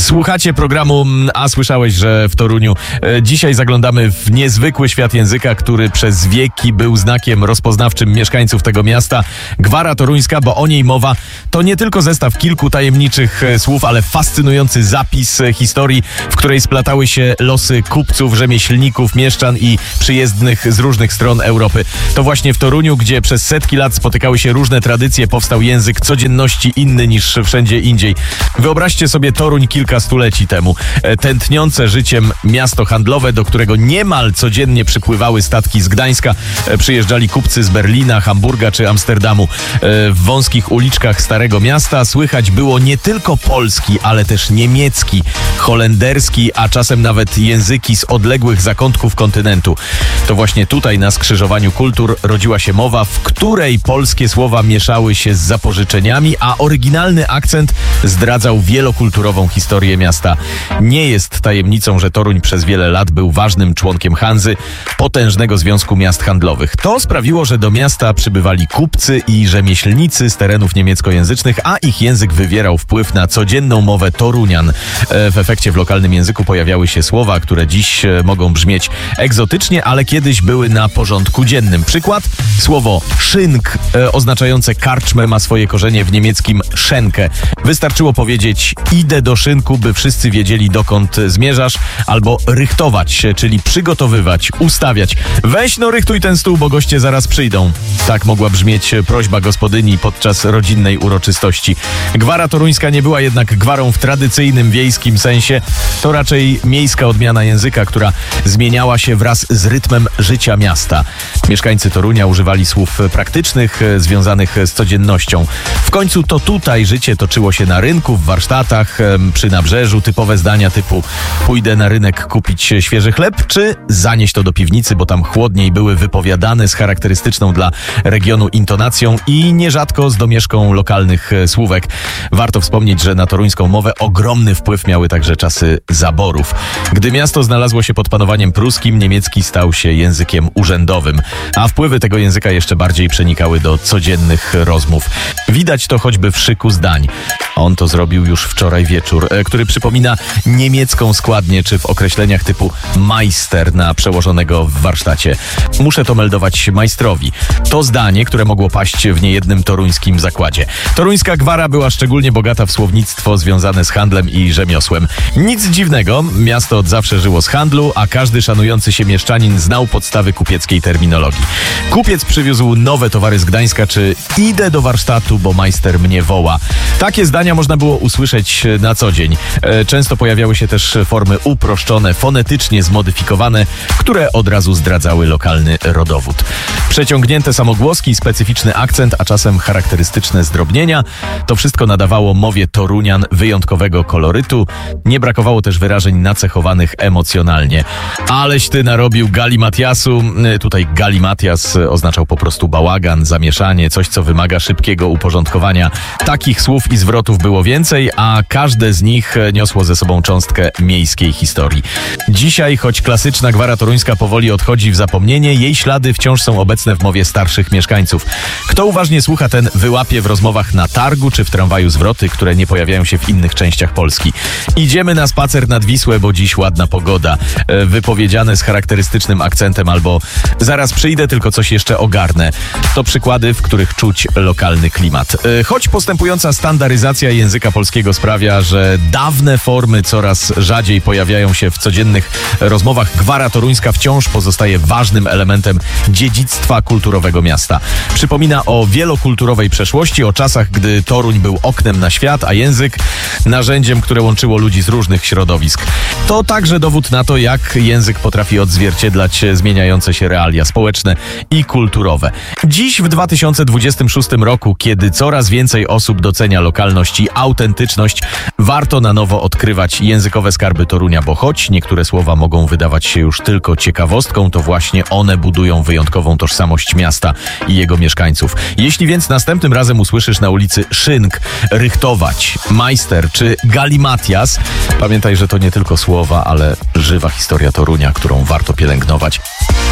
Słuchacie programu A słyszałeś, że w Toruniu? Dzisiaj zaglądamy w niezwykły świat języka, który przez wieki był znakiem rozpoznawczym mieszkańców tego miasta. Gwara toruńska, bo o niej mowa, to nie tylko zestaw kilku tajemniczych słów, ale fascynujący zapis historii, w której splatały się losy kupców, rzemieślników, mieszczan i przyjezdnych z różnych stron Europy. To właśnie w Toruniu, gdzie przez setki lat spotykały się różne tradycje, powstał język codzienności inny niż wszędzie indziej. Wyobraźcie sobie Toruń kilka stuleci temu. Tętniące życiem miasto handlowe, do którego niemal codziennie przypływały statki z Gdańska. Przyjeżdżali kupcy z Berlina, Hamburga czy Amsterdamu. W wąskich uliczkach Starego Miasta słychać było nie tylko polski, ale też niemiecki, holenderski, a czasem nawet języki z odległych zakątków kontynentu. To właśnie tutaj na skrzyżowaniu kultur rodziła się mowa, w której polskie słowa mieszały się z zapożyczeniami, a oryginalny akcent zdradzał wielokulturową historię miasta. Nie jest tajemnicą, że Toruń przez wiele lat był ważnym członkiem Hanzy, potężnego związku miast handlowych. To sprawiło, że do miasta przybywali kupcy i rzemieślnicy z terenów niemieckojęzycznych, a ich język wywierał wpływ na codzienną mowę Torunian. W efekcie w lokalnym języku pojawiały się słowa, które dziś mogą brzmieć egzotycznie, ale kiedyś były na porządku dziennym. Przykład? Słowo szynk, oznaczające karczmę, ma swoje korzenie w niemieckim Schenke. Wystarczyło powiedzieć idę do szynku, by wszyscy wiedzieli, dokąd zmierzasz, albo rychtować, czyli przygotowywać, ustawiać. Weź no rychtuj ten stół, bo goście zaraz przyjdą. Tak mogła brzmieć prośba gospodyni podczas rodzinnej uroczystości. Gwara toruńska nie była jednak gwarą w tradycyjnym wiejskim sensie. To raczej miejska odmiana języka, która zmieniała się wraz z rytmem życia miasta. Mieszkańcy Torunia używali słów praktycznych, związanych z codziennością. W końcu to tutaj życie toczyło się na rynku, w warsztatach, przy nabrzeżu. Typowe zdania typu pójdę na rynek kupić świeży chleb, czy zanieść to do piwnicy, bo tam chłodniej, były wypowiadane z charakterystyczną dla regionu intonacją i nierzadko z domieszką lokalnych słówek. Warto wspomnieć, że na toruńską mowę ogromny wpływ miały także czasy zaborów. Gdy miasto znalazło się pod panowaniem pruskim, niemiecki stał się językiem urzędowym, a wpływy tego języka jeszcze bardziej przenikały do codziennych rozmów. Widać to choćby w szyku zdań. On to zrobił już wczoraj wieczór, który przypomina niemiecką składnię, czy w określeniach typu majster na przełożonego w warsztacie. Muszę to meldować majstrowi. To zdanie, które mogło paść w niejednym toruńskim zakładzie. Toruńska gwara była szczególnie bogata w słownictwo związane z handlem i rzemiosłem. Nic dziwnego, miasto od zawsze żyło z handlu, a każdy szanujący się mieszczanin znał podstawy kupieckiej terminologii. Kupiec przywiózł nowe towary z Gdańska, czy idę do warsztatu, bo majster mnie woła. Takie zdania można było usłyszeć na co dzień. Często pojawiały się też formy uproszczone, fonetycznie zmodyfikowane, które od razu zdradzały lokalny rodowód. Przeciągnięte samogłoski, specyficzny akcent, a czasem charakterystyczne zdrobnienia. To wszystko nadawało mowie Torunian wyjątkowego kolorytu. Nie brakowało też wyrażeń nacechowanych emocjonalnie. Aleś ty narobił galimatiasu. Tutaj galimatias oznaczał po prostu bałagan, zamieszanie, coś co wymaga szybkiego uporządkowania. Takich słów i zwrotów było więcej, a każde z nich niosło ze sobą cząstkę miejskiej historii. Dzisiaj, choć klasyczna gwara toruńska powoli odchodzi w zapomnienie, jej ślady wciąż są obecne w mowie starszych mieszkańców. Kto uważnie słucha, ten wyłapie w rozmowach na targu czy w tramwaju zwroty, które nie pojawiają się w innych częściach Polski. Idziemy na spacer nad Wisłę, bo dziś ładna pogoda. Wypowiedziane z charakterystycznym akcentem albo zaraz przyjdę, tylko coś jeszcze ogarnę. To przykłady, w których czuć lokalny klimat. Choć postępująca standaryzacja języka polskiego sprawia, że dawne formy coraz rzadziej pojawiają się w codziennych rozmowach, gwara toruńska wciąż pozostaje ważnym elementem dziedzictwa kulturowego miasta. Przypomina o wielokulturowej przeszłości, o czasach, gdy Toruń był oknem na świat, a język narzędziem, które łączyło ludzi z różnych środowisk. To także dowód na to, jak język potrafi odzwierciedlać zmieniające się realia społeczne i kulturowe. Dziś w 2026 roku, kiedy coraz więcej osób docenia lokalność i autentyczność, warto na nowo odkrywać językowe skarby Torunia, bo choć niektóre słowa mogą wydawać się już tylko ciekawostką, to właśnie one budują wyjątkową tożsamość miasta i jego mieszkańców. Jeśli więc następnym razem usłyszysz na ulicy szynk, rychtować, majster czy galimatias, pamiętaj, że to nie tylko słowa, ale żywa historia Torunia, którą warto pielęgnować.